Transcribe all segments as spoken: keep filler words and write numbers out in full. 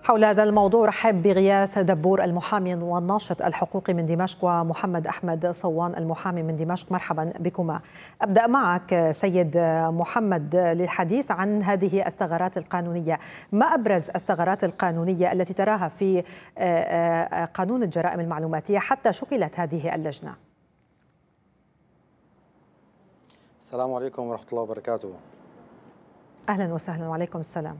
حول هذا الموضوع رحب بغياث دبور المحامي والناشط الحقوقي من دمشق ومحمد أحمد صوان المحامي من دمشق. مرحبا بكما. أبدأ معك سيد محمد للحديث عن هذه الثغرات القانونية. ما أبرز الثغرات القانونية التي تراها في قانون الجرائم المعلوماتية حتى شكلت هذه اللجنة؟ السلام عليكم ورحمة الله وبركاته. أهلا وسهلا. وعليكم السلام.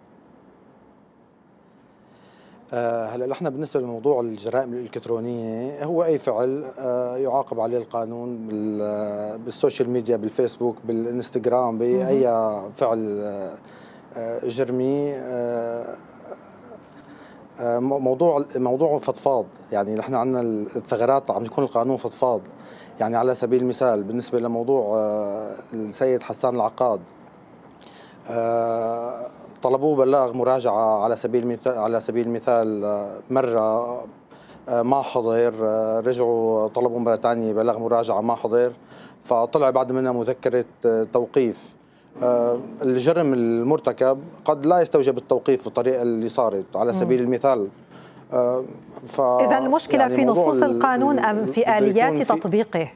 هلا نحن بالنسبه لموضوع الجرائم الالكترونيه هو اي فعل يعاقب عليه القانون بالسوشيال ميديا، بالفيسبوك، بالانستغرام، باي فعل جرمي. موضوع موضوع فضفاض، يعني نحن عندنا الثغرات عم يكون القانون فضفاض. يعني على سبيل المثال بالنسبه لموضوع السيد حسان العقاد، طلبوه بلاغ مراجعة على سبيل المثال على سبيل المثال مرة ما حضر، رجعوا طلبوا مرة ثانية بلاغ مراجعة ما حضر، فطلع بعد منها مذكرة توقيف. الجرم المرتكب قد لا يستوجب التوقيف بالطريقة اللي صارت على سبيل المثال. إذا المشكلة يعني في نصوص القانون أم في آليات تطبيقه؟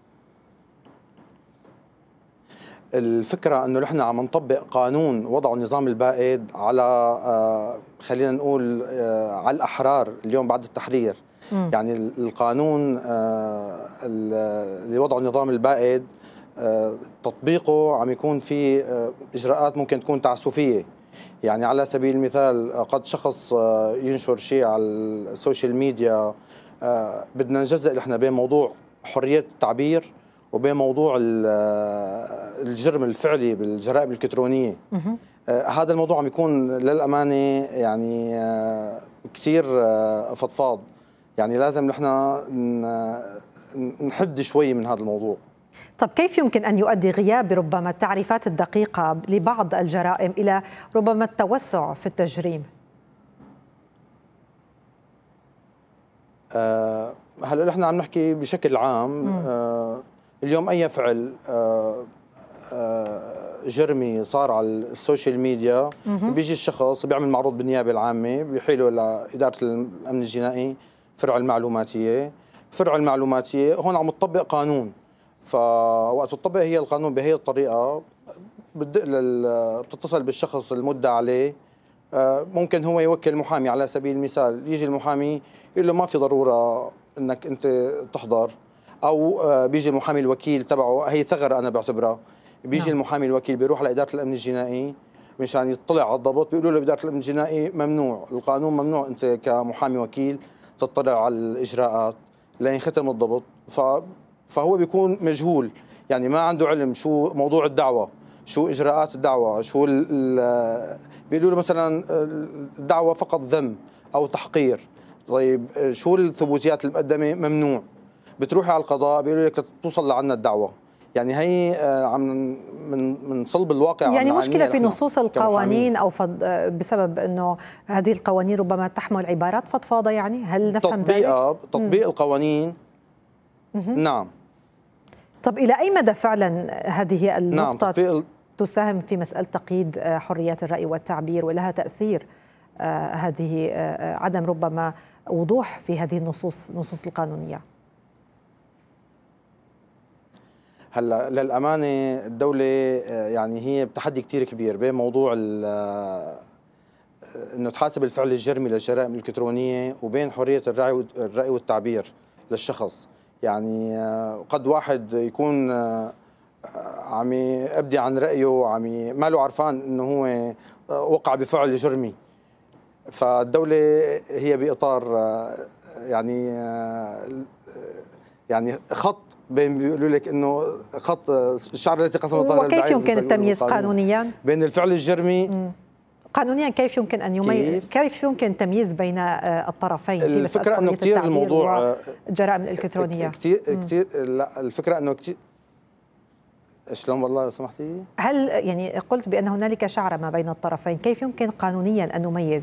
الفكرة أنه نحن عم نطبق قانون وضعه النظام البائد على آه خلينا نقول آه على الأحرار اليوم بعد التحرير. م. يعني القانون آه اللي وضعه النظام البائد آه تطبيقه عم يكون في آه إجراءات ممكن تكون تعسفية. يعني على سبيل المثال قد شخص آه ينشر شيء على السوشيال ميديا، آه بدنا نجزء نحن بين موضوع حرية التعبير وبين موضوع الجرم الفعلي بالجرائم الإلكترونية. آه هذا الموضوع عم يكون للأمانة يعني آه كثير آه فضفاض. يعني لازم نحن نحد شوي من هذا الموضوع. طب كيف يمكن أن يؤدي غياب ربما التعريفات الدقيقة لبعض الجرائم إلى ربما التوسع في التجريم؟ آه هلا نحن عم نحكي بشكل عام. آه اليوم أي فعل آه آه جرمي صار على السوشيال ميديا، بيجي الشخص بيعمل معروض بالنيابة العامة، بيحيله لإدارة الأمن الجنائي فرع المعلوماتية. فرع المعلوماتية هون عم تطبق قانون، فوقت تطبق هي القانون بهي الطريقة بتدق لل بتتصل بالشخص المدعى عليه. آه ممكن هو يوكل محامي على سبيل المثال، يجي المحامي يقول له ما في ضرورة انك انت تحضر، او بيجي المحامي الوكيل تبعه، هي ثغره انا بعتبرها. بيجي نعم. المحامي الوكيل بيروح لاداره الامن الجنائي مشان يطلع على الضبط، بيقولوا له باداره الامن الجنائي ممنوع، القانون ممنوع انت كمحامي وكيل تطلع على الاجراءات لين يختم الضبط. ف فهو بيكون مجهول، يعني ما عنده علم شو موضوع الدعوه، شو اجراءات الدعوه، شو بيقولوا له مثلا الدعوه فقط ذم او تحقير. طيب شو الثبوتيات المقدمه؟ ممنوع. بتروحي على القضاء بيقولوا لك توصل لعنا الدعوه. يعني هي عم من من صلب الواقع. يعني مشكله في نصوص القوانين او بسبب انه هذه القوانين ربما تحمل عبارات فضفاضه، يعني هل نفهم ذلك؟ تطبيق تطبيق القوانين. نعم. طب الى اي مدى فعلا هذه النقطه نعم. تساهم في مساله تقييد حريات الراي والتعبير ولها تاثير آه هذه آه عدم ربما وضوح في هذه النصوص النصوص القانونيه؟ هلا للامانه الدوله يعني هي بتحدي كثير كبير بين موضوع انه تحاسب الفعل الجرمي للجرائم الالكترونيه وبين حريه الراي الراي والتعبير للشخص. يعني قد واحد يكون عم يبدي عن رايه، عم ما له عرفان انه هو وقع بفعل جرمي. فالدوله هي باطار يعني يعني خط بين بيقولوا لك انه خط الشعر الذي قسم ظهر البعير. وكيف يمكن التمييز قانونيا بين الفعل الجرمي؟ مم. قانونيا كيف يمكن ان يميز، كيف, كيف يمكن التمييز بين الطرفين؟ الفكره انه كثير الموضوع الجرائم الالكترونيه كثير كثير لا الفكره انه كثير شلون والله لو سمحتي؟ هل يعني قلت بان هنالك شعره ما بين الطرفين، كيف يمكن قانونيا ان نميز؟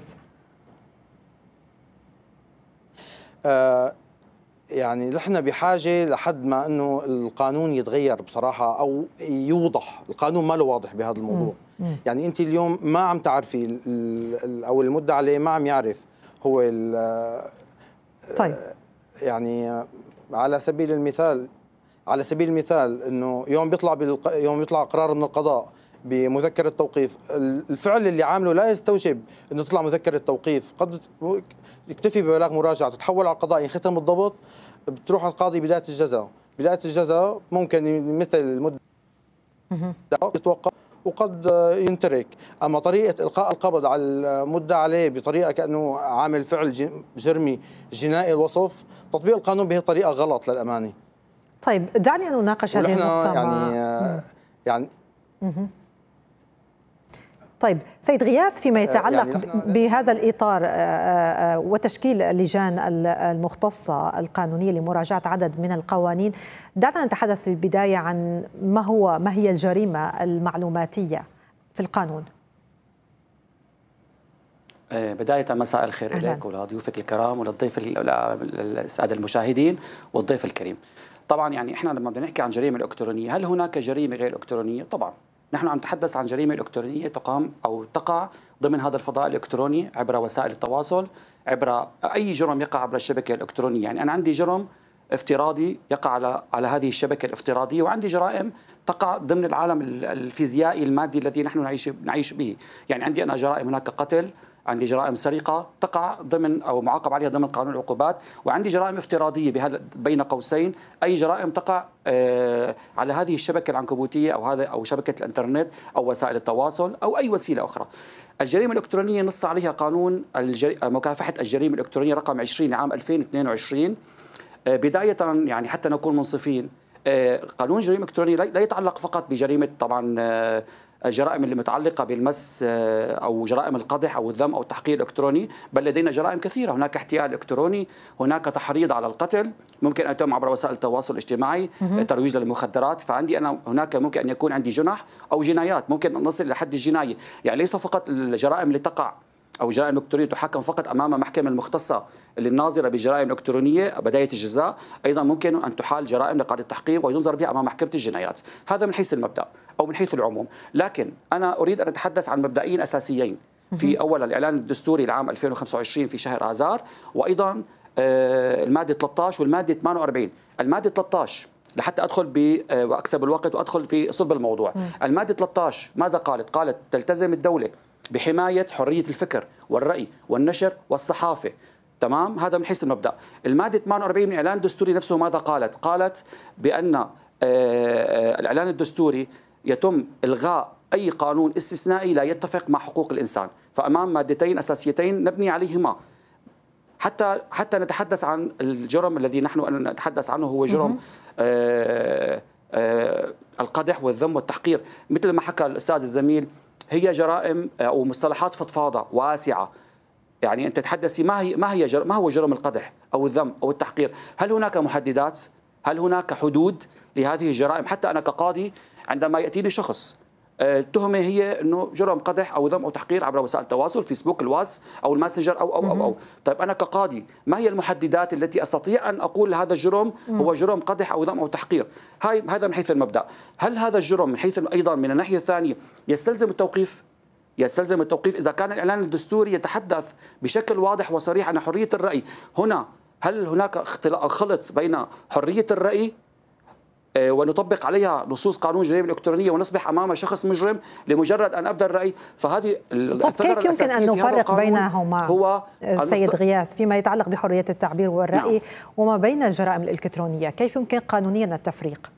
آه يعني نحن بحاجه لحد ما انه القانون يتغير بصراحه او يوضح. القانون ما له واضح بهذا الموضوع. م. يعني انت اليوم ما عم تعرفي او المدعى عليه ما عم يعرف هو طيب يعني على سبيل المثال على سبيل المثال انه يوم بيطلع بالق... يوم يطلع قرار من القضاء بمذكره توقيف، الفعل اللي عامله لا يستوجب انه تطلع مذكره توقيف، قد يكتفي ببلاغ مراجعه تتحول على القضاء يختم الضبط، بتروح على القاضي بدايه الجزاء، بدايه الجزاء ممكن مثل المده يتوقف وقد ينترك. اما طريقه القاء القبض على المدعى عليه بطريقه كانه عامل فعل جرمي جنائي الوصف، تطبيق القانون بهي الطريقه غلط للامانه. طيب دعني ان اناقش هذه النقطه يعني مع... يعني مم. طيب سيد غياث، فيما يتعلق يعني بهذا الإطار وتشكيل اللجان المختصة القانونية لمراجعة عدد من القوانين، دعنا نتحدث في البداية عن ما هو ما هي الجريمة المعلوماتية في القانون. بداية مساء الخير أهلا. إليك ولضيوفك الكرام وللضيف السادة المشاهدين والضيف الكريم. طبعا يعني احنا لما بدنا نحكي عن جريمة الإلكترونية، هل هناك جريمة غير إلكترونية؟ طبعا نحن عم نتحدث عن جريمة إلكترونية تقام أو تقع ضمن هذا الفضاء الإلكتروني عبر وسائل التواصل، عبر أي جرم يقع عبر الشبكة الإلكترونية. يعني أنا عندي جرم افتراضي يقع على على هذه الشبكة الافتراضية، وعندي جرائم تقع ضمن العالم الفيزيائي المادي الذي نحن نعيش نعيش به. يعني عندي أنا جرائم، هناك قتل، عندي جرائم سرقة تقع ضمن أو معاقب عليها ضمن قانون العقوبات، وعندي جرائم افتراضية بين قوسين أي جرائم تقع على هذه الشبكة العنكبوتية أو هذا أو شبكة الإنترنت أو وسائل التواصل أو أي وسيلة أخرى. الجريمة الإلكترونية نص عليها قانون مكافحة الجريمة الإلكترونية رقم عشرين لعام ألفين واثنين وعشرين. بداية يعني حتى نكون منصفين، قانون الجريمة الإلكترونية لا يتعلق فقط بجريمة طبعا الجرائم اللي متعلقة بالمس أو جرائم القدح أو الذم أو التحقير الإلكتروني، بل لدينا جرائم كثيرة. هناك احتيال إلكتروني، هناك تحريض على القتل، ممكن أن يتم عبر وسائل التواصل الاجتماعي، ترويج للمخدرات. فعندي أنا هناك ممكن أن يكون عندي جنح أو جنايات، ممكن أن نصل إلى حد الجناية. يعني ليس فقط الجرائم اللي تقع أو جرائم إلكترونية تحكم فقط أمام محكمة المختصة للناظرة بالجرائم الإلكترونية بداية الجزاء، أيضا ممكن أن تحال جرائم لقاضي التحقيق وينظر بها أمام محكمة الجنايات. هذا من حيث المبدأ أو من حيث العموم. لكن أنا أريد أن أتحدث عن مبدئين أساسيين. في أولا الإعلان الدستوري لعام ألفين وخمسة وعشرين في شهر آذار، وأيضا المادة ثلاثة عشر والمادة ثمانية وأربعين. المادة ثلاثة عشر لحتى أدخل ب وأكسب الوقت وأدخل في صلب الموضوع. المادة ثلاثة عشر ماذا قالت؟ قالت تلتزم الدولة بحماية حرية الفكر والرأي والنشر والصحافة. تمام، هذا من حيث المبدأ. المادة ثمانية وأربعين من الإعلان الدستوري نفسه ماذا قالت؟ قالت بأن الإعلان الدستوري يتم إلغاء أي قانون استثنائي لا يتفق مع حقوق الإنسان. فأمام مادتين أساسيتين نبني عليهما حتى حتى نتحدث عن الجرم الذي نحن نتحدث عنه، هو جرم آآ آآ القدح والذم والتحقير. مثل ما حكى الأستاذ الزميل، هي جرائم أو مصطلحات فضفاضة واسعة. يعني أنت تتحدثي ما هي ما هي جرم ما هو جرم القدح أو الذم أو التحقير؟ هل هناك محددات؟ هل هناك حدود لهذه الجرائم؟ حتى أنا كقاضي عندما يأتيني شخص التهمة هي أنه جرم قدح أو ذم أو تحقير عبر وسائل التواصل، فيسبوك، الواتس أو الماسنجر أو أو أو أو طيب أنا كقاضي ما هي المحددات التي أستطيع أن أقول هذا الجرم هو جرم قدح أو ذم أو تحقير؟ هاي هذا من حيث المبدأ. هل هذا الجرم من حيث أيضا من الناحية الثانية يستلزم التوقيف؟ يستلزم التوقيف إذا كان الإعلان الدستوري يتحدث بشكل واضح وصريح عن حرية الرأي. هنا هل هناك خلط بين حرية الرأي ونطبق عليها نصوص قانون الجريمة الإلكترونية ونصبح أمام شخص مجرم لمجرد أن أبدى الرأي؟ فهذه كيف يمكن أن نفرق بينهما هو السيد غياث فيما يتعلق بحرية التعبير والرأي نعم. وما بين الجرائم الإلكترونية؟ كيف يمكن قانونيا التفريق؟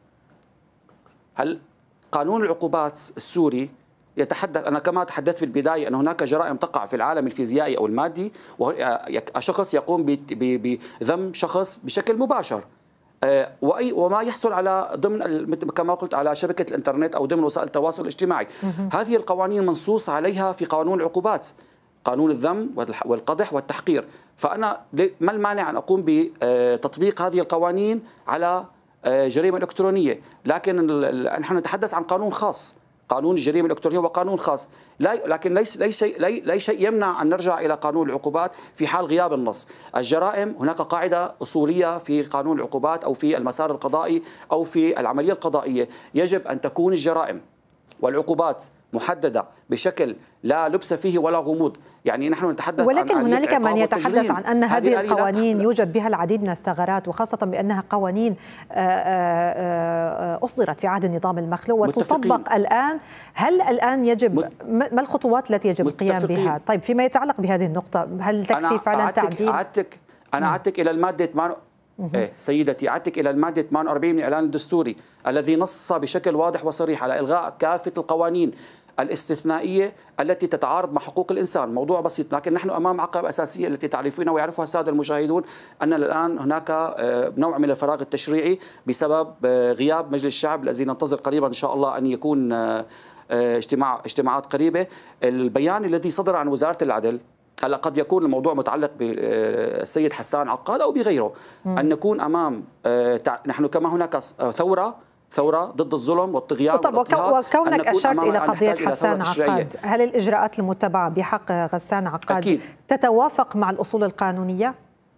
هل قانون العقوبات السوري يتحدث، أنا كما تحدثت في البداية أن هناك جرائم تقع في العالم الفيزيائي أو المادي، وشخص يقوم بذم شخص بشكل مباشر، وأي وما يحصل على ضمن كما قلت على شبكة الإنترنت أو ضمن وسائل التواصل الاجتماعي. هذه القوانين منصوص عليها في قانون العقوبات، قانون الذم والقدح والتحقير. فأنا ما المانع أن أقوم بتطبيق هذه القوانين على جريمة إلكترونية؟ لكن نحن نتحدث عن قانون خاص، قانون الجريمة الإلكترونية وقانون خاص، لا لكن ليس ليس ليس شيء يمنع أن نرجع إلى قانون العقوبات في حال غياب النص. الجرائم هناك قاعدة أصولية في قانون العقوبات أو في المسار القضائي أو في العملية القضائية، يجب أن تكون الجرائم والعقوبات محددة بشكل لا لبس فيه ولا غموض. يعني نحن نتحدث ولكن عن هنالك من يتحدث عن أن هذه القوانين يوجد بها العديد من الثغرات، وخاصة بأنها قوانين أصدرت في عهد النظام المخلوع وتطبق الآن. هل الآن يجب ما الخطوات التي يجب القيام بها؟ طيب فيما يتعلق بهذه النقطة، هل تكفي فعلا تعديل؟ أعدتك أنا أعدتك إلى المادة إيه سيدتي أعدتك إلى المادة ثمانية وأربعين من الإعلان الدستوري الذي نص بشكل واضح وصريح على إلغاء كافة القوانين الاستثنائية التي تتعارض مع حقوق الإنسان. موضوع بسيط، لكن نحن أمام عقبة أساسية التي تعرفونها ويعرفها السادة المشاهدون، أن الآن هناك نوع من الفراغ التشريعي بسبب غياب مجلس الشعب الذي ننتظر قريبا إن شاء الله أن يكون اجتماع اجتماعات قريبة. البيان الذي صدر عن وزارة العدل، هلا قد يكون الموضوع متعلق بالسيد حسان عقاد أو بغيره، أن نكون أمام نحن كما هناك ثورة ثورة ضد الظلم والطغيان والاضطهاد. وكونك أشرت إلى قضية حسان عقاد، هل الإجراءات المتبعة بحق غسان عقاد أكيد تتوافق مع الأصول القانونية؟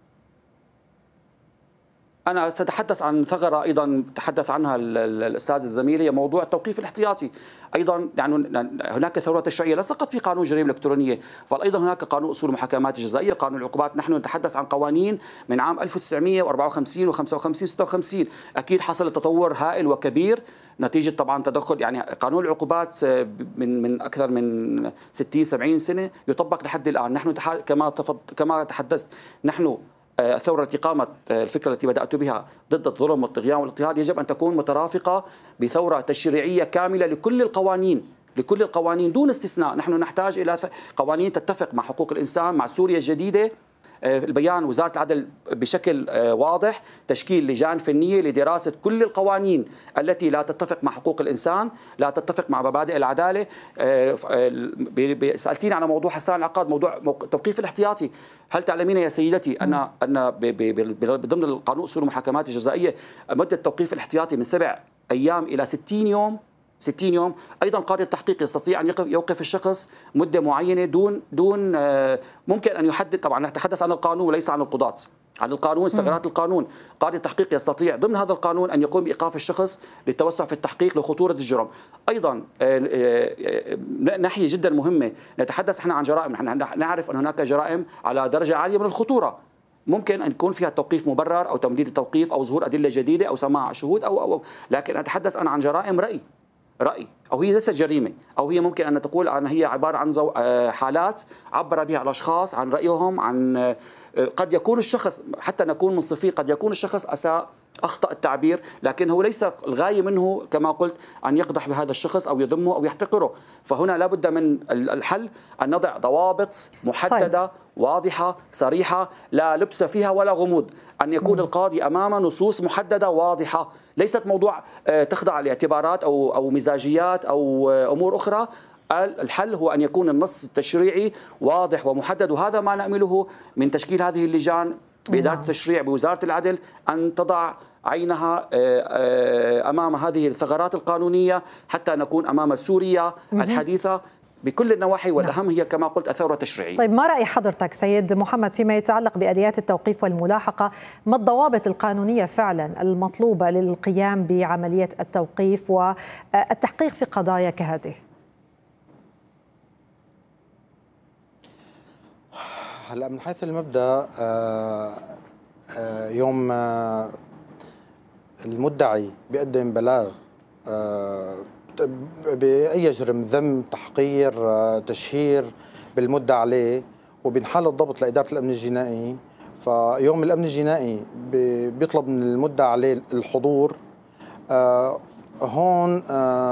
أنا سأتحدث عن ثغرة أيضا تحدث عنها الأستاذ الزميل، هي موضوع التوقيف الاحتياطي. أيضا يعني هناك ثورة تشريعية لا فقط في قانون الجريمة الإلكترونية، بل هناك قانون أصول المحاكمات الجزائية، قانون العقوبات. نحن نتحدث عن قوانين من عام ألف وتسعمئة وأربعة وخمسين وخمسة وخمسين وستة وخمسين. أكيد حصل تطور هائل وكبير نتيجة طبعا تدخل، يعني قانون العقوبات من من أكثر من ستين سبعين سنة يطبق لحد الآن. نحن كما كما تحدثت، نحن الثورة التي قامت، الفكرة التي بدأت بها ضد الظلم والطغيان والاضطهاد يجب أن تكون مترافقة بثورة تشريعية كاملة لكل القوانين لكل القوانين دون استثناء. نحن نحتاج إلى قوانين تتفق مع حقوق الإنسان، مع سوريا الجديدة. البيان وزارة العدل بشكل واضح تشكيل لجان فنية لدراسة كل القوانين التي لا تتفق مع حقوق الإنسان، لا تتفق مع مبادئ العدالة. سألتيني على موضوع حسان العقاد، موضوع التوقيف الاحتياطي. هل تعلمين يا سيدتي أن أن ضمن القانون أصول المحاكمات الجزائية مدة التوقيف الاحتياطي من سبع أيام إلى ستين يوم ستين يوم. ايضا قاضي التحقيق يستطيع ان يوقف الشخص مده معينه دون دون ممكن ان يحدد. طبعا نتحدث عن القانون وليس عن القضاة، عن القانون، ثغرات القانون. قاضي التحقيق يستطيع ضمن هذا القانون ان يقوم بايقاف الشخص للتوسع في التحقيق لخطوره الجرم. ايضا ناحيه جدا مهمه، نتحدث احنا عن جرائم، نحن نعرف ان هناك جرائم على درجه عاليه من الخطوره ممكن ان يكون فيها توقيف مبرر او تمديد التوقيف او ظهور ادله جديده او سماع شهود او او لكن اتحدث انا عن جرائم راي رأي أو هي ليست جريمة، أو هي ممكن أن تقول أن هي عبارة عن حالات عبر بها الأشخاص عن رأيهم، عن قد يكون الشخص، حتى نكون منصفين، قد يكون الشخص أساء، أخطأ التعبير، لكن هو ليس الغاية منه كما قلت أن يقدح بهذا الشخص أو يذمه أو يحتقره. فهنا لابد من الحل أن نضع ضوابط محددة طيب. واضحة صريحة لا لبس فيها ولا غموض، أن يكون م. القاضي أمام نصوص محددة واضحة، ليست موضوع تخضع لاعتبارات أو أو مزاجيات أو أمور أخرى. الحل هو أن يكون النص التشريعي واضح ومحدد، وهذا ما نأمله من تشكيل هذه اللجان بإدارة التشريع بوزارة العدل، أن تضع عينها أمام هذه الثغرات القانونية حتى نكون أمام سوريا الحديثة بكل النواحي، والأهم هي كما قلت الثورة التشريعية. طيب ما رأي حضرتك سيد محمد فيما يتعلق بآليات التوقيف والملاحقة؟ ما الضوابط القانونية فعلا المطلوبة للقيام بعملية التوقيف والتحقيق في قضايا كهذه؟ هلا من حيث المبدأ، يوم المدعي بيقدم بلاغ بأي جرم، ذم، تحقير، تشهير بالمدعى عليه، وبنحال الضبط لإدارة الأمن الجنائي، فيوم الأمن الجنائي بيطلب من المدعى عليه الحضور، هون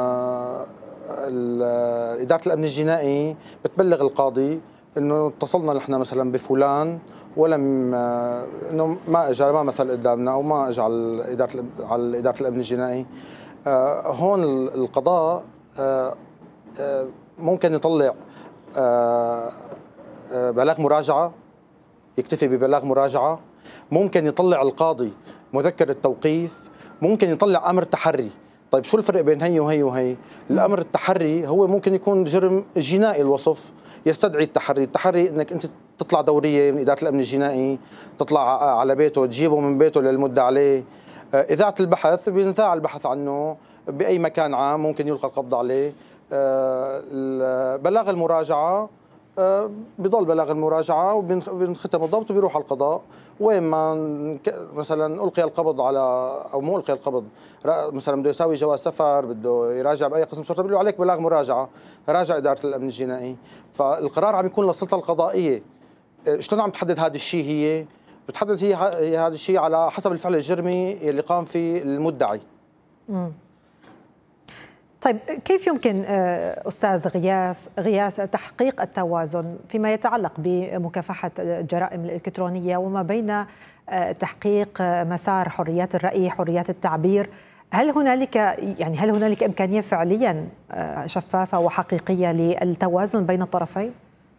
إدارة الأمن الجنائي بتبلغ القاضي انه اتصلنا نحن مثلا بفلان ولم انه ما اجى، ما مثل قدامنا او ما اجى على اداره على اداره الامن الجنائي. آه هون القضاء آه آه ممكن يطلع آه آه بلاغ مراجعه، يكتفي ببلاغ مراجعه، ممكن يطلع القاضي مذكره التوقيف، ممكن يطلع امر تحري. طيب شو الفرق بين هي وهي وهي؟ الامر التحري هو ممكن يكون جرم جنائي الوصف يستدعي التحري. التحري انك انت تطلع دوريه من اداره الامن الجنائي، تطلع على بيته، تجيبه من بيته للمدعى عليه. اذاعه البحث بينذاع البحث عنه باي مكان عام، ممكن يلقى القبض عليه. بلاغ المراجعة بضل بلاغ المراجعة وبنختم الضبط وبيروح على القضاء. وين ما مثلا ألقي القبض على أو مو ألقي القبض، مثلا بده يساوي جواز سفر، بده يراجع بأي قسم شرطة، بيقول له عليك بلاغ مراجعة، راجع إدارة الأمن الجنائي. فالقرار عم يكون للسلطة القضائية. شلون عم تحدد هذا الشيء؟ هي بتحدد هي هذا الشيء على حسب الفعل الجرمي اللي قام فيه المدعي. مم. طيب كيف يمكن أستاذ غياث غياث تحقيق التوازن فيما يتعلق بمكافحة الجرائم الإلكترونية وما بين تحقيق مسار حريات الرأي، حريات التعبير؟ هل هنالك يعني هل هنالك إمكانية فعليا شفافة وحقيقية للتوازن بين الطرفين؟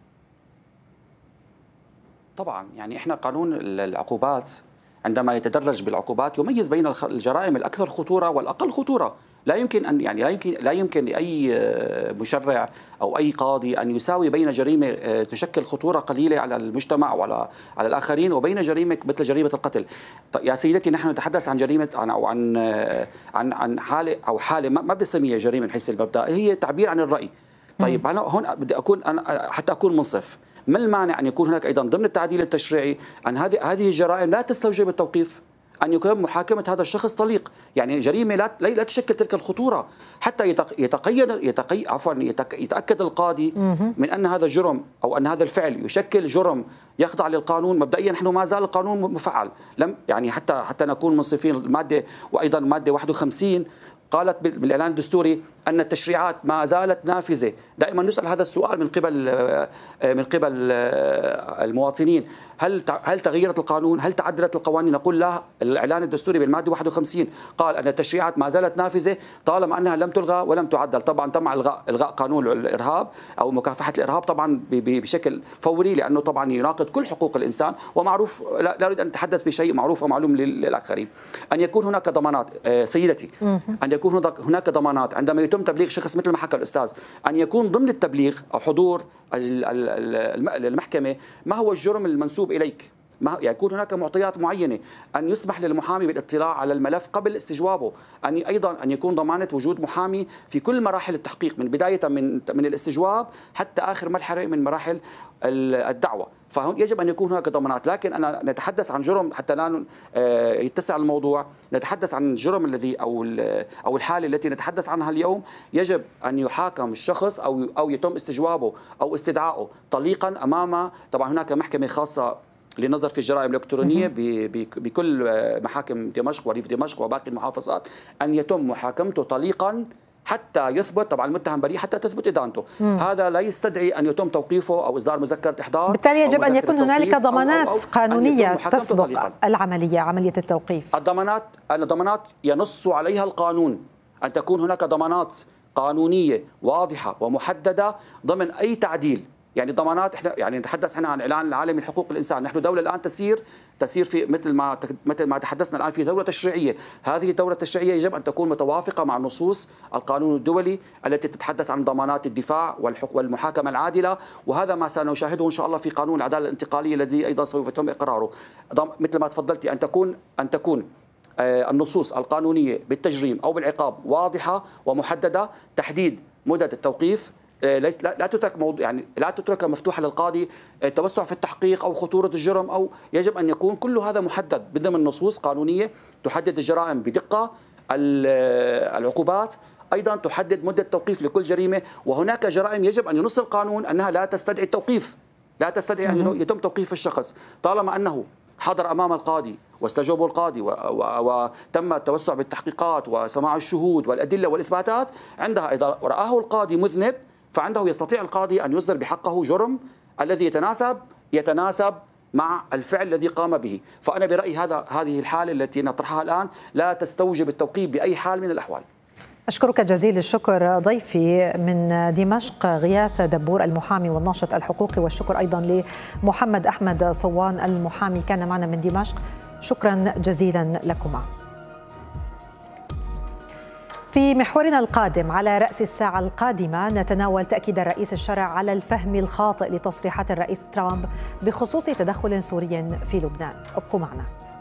طبعا يعني احنا قانون العقوبات عندما يتدرج بالعقوبات يميز بين الجرائم الأكثر خطورة والأقل خطورة. لا يمكن أن يعني لا يمكن لا يمكن لأي مشرع أو أي قاضي أن يساوي بين جريمة تشكل خطورة قليلة على المجتمع وعلى على الآخرين وبين جريمة مثل جريمة القتل. يا سيدتي نحن نتحدث عن جريمة عن أو عن عن عن حالة أو حالة ما بدي أسميها جريمة من حيث المبدأ، هي تعبير عن الرأي. طيب أنا هون بدي أكون أنا حتى أكون منصف، ما المانع أن يكون هناك أيضا ضمن التعديل التشريعي أن هذه هذه الجرائم لا تستوجب التوقيف، أن يكون محاكمة هذا الشخص طليق، يعني جريمة لا لا تشكل تلك الخطورة حتى يتقيد يتقي عفوا يتأكد القاضي من أن هذا الجرم أو أن هذا الفعل يشكل جرم يخضع للقانون. مبدئيا نحن ما زال القانون مفعل، لم يعني حتى حتى نكون منصفين. المادة وأيضا المادة واحد وخمسين قالت بالإعلان الدستوري أن التشريعات ما زالت نافذة. دائما نسأل هذا السؤال من قبل من قبل المواطنين، هل هل تغيرت القانون؟ هل تعدلت القوانين؟ نقول لا، الإعلان الدستوري بالمادة واحد وخمسين قال أن التشريعات ما زالت نافذة طالما أنها لم تلغى ولم تعدل. طبعا تم إلغاء إلغاء قانون الإرهاب أو مكافحة الإرهاب طبعا بشكل فوري، لأنه طبعا يناقض كل حقوق الإنسان، ومعروف لا أريد أن أتحدث بشيء معروف ومعلوم للآخرين. أن يكون هناك ضمانات سيدتي، أن يكون هناك ضمانات عندما يتم تبليغ شخص مثل ما حكى الأستاذ، أن يكون ضمن التبليغ أو حضور المحكمة ما هو الجرم المنسوب إليك، ما يكون هناك معطيات معينة، أن يسمح للمحامي بالاطلاع على الملف قبل استجوابه، أن أيضا أن يكون ضمانة وجود محامي في كل مراحل التحقيق من بداية من من الاستجواب حتى آخر مرحلة من مراحل الدعوة. فهون يجب أن يكون هناك ضمانات. لكن أنا نتحدث عن جرم حتى لا يتسع الموضوع، نتحدث عن الجرم الذي أو أو الحالة التي نتحدث عنها اليوم. يجب أن يحاكم الشخص أو أو يتم استجوابه أو استدعائه طليقا أمام طبعا هناك محكمة خاصة للنظر في الجرائم الإلكترونية بكل محاكم دمشق وريف دمشق وباقي المحافظات، أن يتم محاكمته طليقا حتى يثبت طبعا المتهم بريء حتى تثبت إدانته. مم. هذا لا يستدعي أن يتم توقيفه أو إصدار مذكرة إحضار. بالتالي يجب أن يكون هنالك ضمانات أو أو قانونية تسبق طليقاً العملية عملية التوقيف. الضمانات الضمانات ينص عليها القانون، أن تكون هناك ضمانات قانونية واضحة ومحددة ضمن أي تعديل. يعني ضمانات احنا يعني نتحدث احنا عن اعلان العالمي لحقوق الانسان، نحن دوله الان تسير تسير في مثل ما مثل ما تحدثنا الان في دوله تشريعيه، هذه الدوله التشريعيه يجب ان تكون متوافقه مع نصوص القانون الدولي التي تتحدث عن ضمانات الدفاع والمحاكمه العادله، وهذا ما سنشاهده ان شاء الله في قانون العداله الانتقاليه الذي ايضا سوف يتم اقراره. مثل ما تفضلتي ان تكون ان تكون النصوص القانونيه بالتجريم او بالعقاب واضحه ومحدده، تحديد مدد التوقيف ليس لا, لا تترك موضوع يعني لا تترك مفتوحه للقاضي التوسع في التحقيق او خطوره الجرم، او يجب ان يكون كل هذا محدد ضمن نصوص قانونيه تحدد الجرائم بدقه، العقوبات ايضا تحدد مده توقيف لكل جريمه. وهناك جرائم يجب ان ينص القانون انها لا تستدعي التوقيف، لا تستدعي ان يتم توقيف الشخص طالما انه حضر امام القاضي واستجوبه القاضي وتم التوسع بالتحقيقات وسماع الشهود والادله والاثباتات. عندها اذا رآه القاضي مذنب فعنده يستطيع القاضي أن يصدر بحقه جرم الذي يتناسب يتناسب مع الفعل الذي قام به. فأنا برأيي هذا هذه الحالة التي نطرحها الآن لا تستوجب التوقيف بأي حال من الأحوال. أشكرك جزيل الشكر ضيفي من دمشق غياث دبور المحامي والناشط الحقوقي، والشكر أيضا لمحمد أحمد صوان المحامي كان معنا من دمشق. شكرا جزيلا لكما. في محورنا القادم على رأس الساعة القادمة نتناول تأكيد الرئيس الشرع على الفهم الخاطئ لتصريحات الرئيس ترامب بخصوص تدخل سوري في لبنان. ابقوا معنا.